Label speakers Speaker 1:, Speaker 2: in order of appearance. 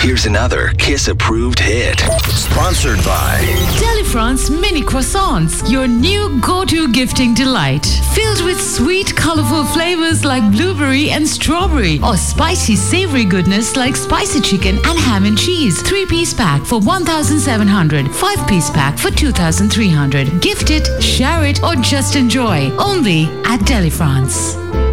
Speaker 1: Here's another Kiss-approved hit. Sponsored by
Speaker 2: Delifrance Mini Croissants, your new go-to gifting delight. Filled with sweet, colorful flavors like blueberry and strawberry, or spicy, savory goodness like spicy chicken and ham and cheese. 3-piece pack for 1,700. 5-piece pack for 2,300. Gift it, share it, or just enjoy. Only at Delifrance.